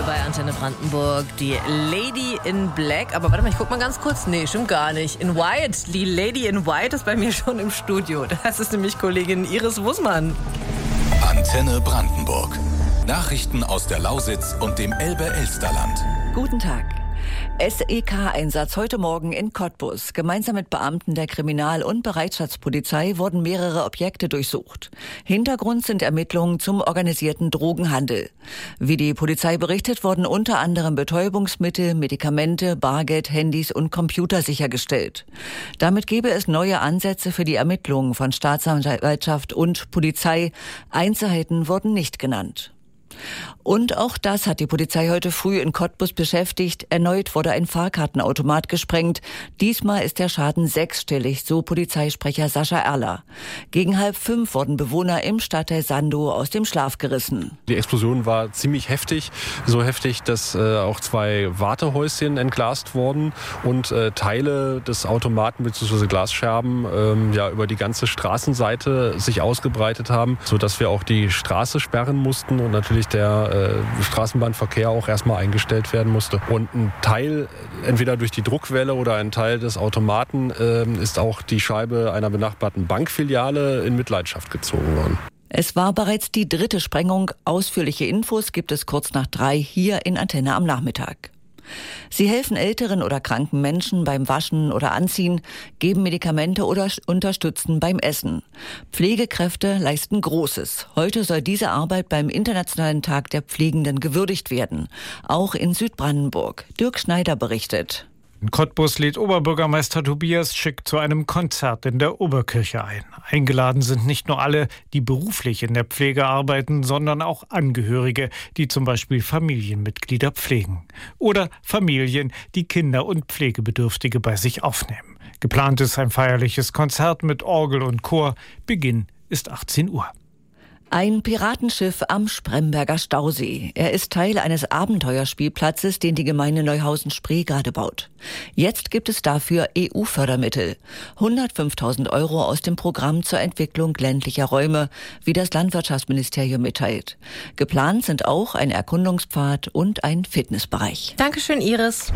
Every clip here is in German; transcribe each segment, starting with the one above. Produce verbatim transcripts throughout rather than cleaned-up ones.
bei Antenne Brandenburg, die Lady in Black. Aber warte mal, ich guck mal ganz kurz. Nee, stimmt gar nicht. In White. Die Lady in White ist bei mir schon im Studio. Das ist nämlich Kollegin Iris Wussmann. Antenne Brandenburg. Nachrichten aus der Lausitz und dem Elbe-Elsterland. Guten Tag. S E K-Einsatz heute Morgen in Cottbus. Gemeinsam mit Beamten der Kriminal- und Bereitschaftspolizei wurden mehrere Objekte durchsucht. Hintergrund sind Ermittlungen zum organisierten Drogenhandel. Wie die Polizei berichtet, wurden unter anderem Betäubungsmittel, Medikamente, Bargeld, Handys und Computer sichergestellt. Damit gebe es neue Ansätze für die Ermittlungen von Staatsanwaltschaft und Polizei. Einzelheiten wurden nicht genannt. Und auch das hat die Polizei heute früh in Cottbus beschäftigt. Erneut wurde ein Fahrkartenautomat gesprengt. Diesmal ist der Schaden sechsstellig, so Polizeisprecher Sascha Erler. Gegen halb fünf wurden Bewohner im Stadtteil Sandow aus dem Schlaf gerissen. Die Explosion war ziemlich heftig, so heftig, dass äh, auch zwei Wartehäuschen entglast wurden und äh, Teile des Automaten bzw. Glasscherben ähm, ja, über die ganze Straßenseite sich ausgebreitet haben, sodass wir auch die Straße sperren mussten und natürlich der äh, Straßenbahnverkehr auch erstmal eingestellt werden musste. Und ein Teil, entweder durch die Druckwelle oder ein Teil des Automaten, äh, ist auch die Scheibe einer benachbarten Bankfiliale in Mitleidenschaft gezogen worden. Es war bereits die dritte Sprengung. Ausführliche Infos gibt es kurz nach drei hier in Antenne am Nachmittag. Sie helfen älteren oder kranken Menschen beim Waschen oder Anziehen, geben Medikamente oder unterstützen beim Essen. Pflegekräfte leisten Großes. Heute soll diese Arbeit beim Internationalen Tag der Pflegenden gewürdigt werden. Auch in Südbrandenburg. Dirk Schneider berichtet. In Cottbus lädt Oberbürgermeister Tobias Schick zu einem Konzert in der Oberkirche ein. Eingeladen sind nicht nur alle, die beruflich in der Pflege arbeiten, sondern auch Angehörige, die zum Beispiel Familienmitglieder pflegen. Oder Familien, die Kinder und Pflegebedürftige bei sich aufnehmen. Geplant ist ein feierliches Konzert mit Orgel und Chor. Beginn ist achtzehn Uhr. Ein Piratenschiff am Spremberger Stausee. Er ist Teil eines Abenteuerspielplatzes, den die Gemeinde Neuhausen-Spree gerade baut. Jetzt gibt es dafür E U-Fördermittel. hundertfünftausend Euro aus dem Programm zur Entwicklung ländlicher Räume, wie das Landwirtschaftsministerium mitteilt. Geplant sind auch ein Erkundungspfad und ein Fitnessbereich. Dankeschön, Iris.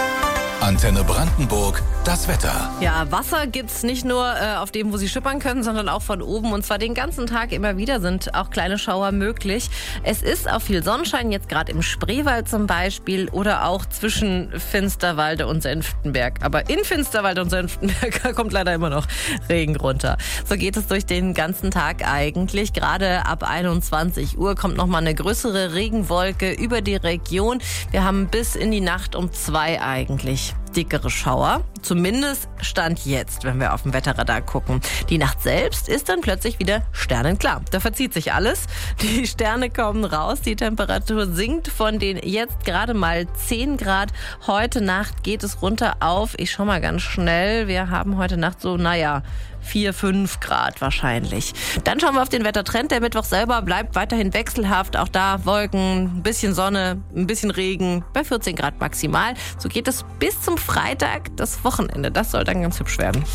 Antenne Brandenburg, das Wetter. Ja, Wasser gibt's nicht nur äh, auf dem, wo Sie schippern können, sondern auch von oben. Und zwar den ganzen Tag immer wieder sind auch kleine Schauer möglich. Es ist auch viel Sonnenschein, jetzt gerade im Spreewald zum Beispiel oder auch zwischen Finsterwalde und Senftenberg. Aber in Finsterwalde und Senftenberg kommt leider immer noch Regen runter. So geht es durch den ganzen Tag eigentlich. Gerade ab einundzwanzig Uhr kommt nochmal eine größere Regenwolke über die Region. Wir haben bis in die Nacht um zwei eigentlich dickere Schauer. Zumindest Stand jetzt, wenn wir auf dem Wetterradar gucken. Die Nacht selbst ist dann plötzlich wieder sternenklar. Da verzieht sich alles. Die Sterne kommen raus. Die Temperatur sinkt von den jetzt gerade mal zehn Grad. Heute Nacht geht es runter auf, ich schau mal ganz schnell, wir haben heute Nacht so, naja, vier, fünf Grad wahrscheinlich. Dann schauen wir auf den Wettertrend. Der Mittwoch selber bleibt weiterhin wechselhaft. Auch da Wolken, ein bisschen Sonne, ein bisschen Regen bei vierzehn Grad maximal. So geht es bis zum Freitag, das Wochenende. Das soll dann ganz hübsch werden.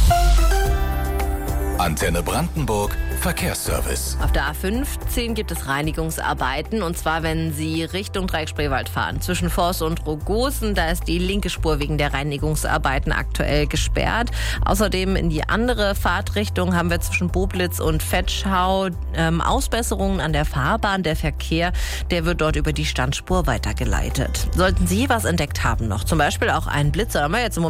Antenne Brandenburg, Verkehrsservice. Auf der A fünfzehn gibt es Reinigungsarbeiten, und zwar, wenn Sie Richtung Dreieck-Spreewald fahren. Zwischen Voss und Rogosen, da ist die linke Spur wegen der Reinigungsarbeiten aktuell gesperrt. Außerdem in die andere Fahrtrichtung haben wir zwischen Boblitz und Vetschau ähm, Ausbesserungen an der Fahrbahn. Der Verkehr, der wird dort über die Standspur weitergeleitet. Sollten Sie was entdeckt haben noch, zum Beispiel auch einen Blitzer, haben wir jetzt im Moment